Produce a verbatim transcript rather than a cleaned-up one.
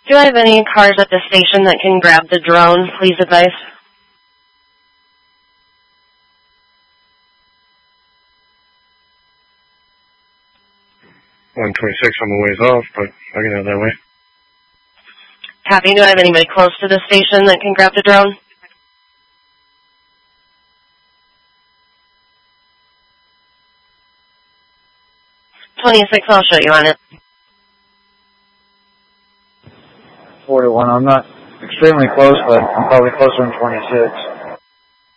Do I have any cars at the station that can grab the drone? Please advise. one twenty-six on the ways off, but I can have that way. Copy. Do I have anybody close to the station that can grab the drone? twenty-six, I'll show you on it. forty-one, I'm not extremely close, but I'm probably closer than twenty-six.